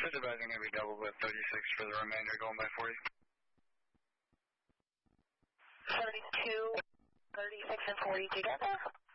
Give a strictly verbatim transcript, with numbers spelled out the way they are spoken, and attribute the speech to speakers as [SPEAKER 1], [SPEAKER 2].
[SPEAKER 1] Just advising going to be double with thirty-six for the remainder going by forty.
[SPEAKER 2] thirty-two, thirty-six, and forty together.